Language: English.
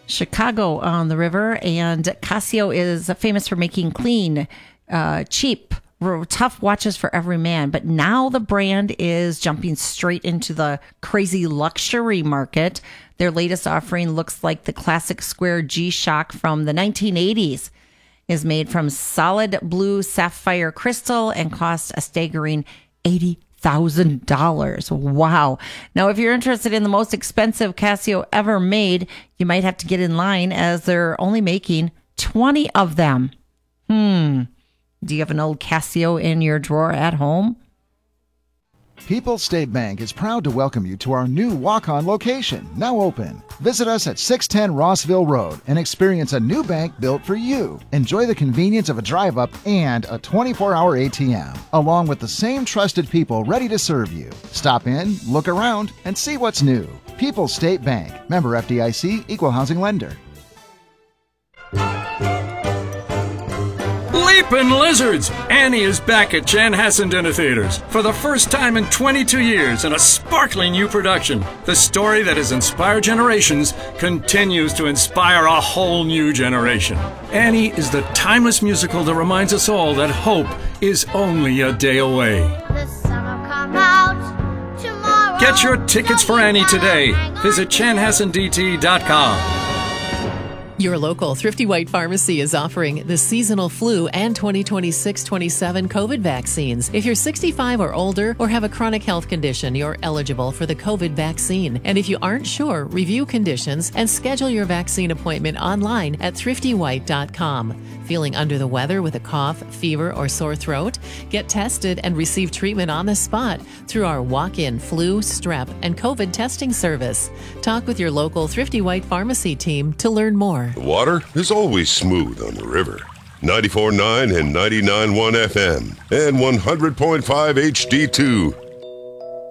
Chicago on the river. And Casio is famous for making clean, cheap, tough watches for every man. But now the brand is jumping straight into the crazy luxury market. Their latest offering looks like the classic square G-Shock from the 1980s. Is made from solid blue sapphire crystal and costs a staggering $80,000. Wow. Now, if you're interested in the most expensive Casio ever made, you might have to get in line as they're only making 20 of them. Do you have an old Casio in your drawer at home? People's State Bank is proud to welcome you to our new walk-on location, now open. Visit us at 610 Rossville Road and experience a new bank built for you. Enjoy the convenience of a drive-up and a 24-hour ATM, along with the same trusted people ready to serve you. Stop in, look around, and see what's new. People's State Bank, member FDIC, equal housing lender. Leapin' Lizards! Annie is back at Chanhassen Dinner Theaters for the first time in 22 years in a sparkling new production. The story that has inspired generations continues to inspire a whole new generation. Annie is the timeless musical that reminds us all that hope is only a day away. The sun will come out tomorrow. Get your tickets for Annie today. Visit chanhassendt.com. Your local Thrifty White Pharmacy is offering the seasonal flu and 2026-27 COVID vaccines. If you're 65 or older or have a chronic health condition, you're eligible for the COVID vaccine. And if you aren't sure, review conditions and schedule your vaccine appointment online at thriftywhite.com. Feeling under the weather with a cough, fever, or sore throat? Get tested and receive treatment on the spot through our walk-in flu, strep, and COVID testing service. Talk with your local Thrifty White Pharmacy team to learn more. The water is always smooth on the river. 94.9 and 99.1 FM and 100.5 HD2.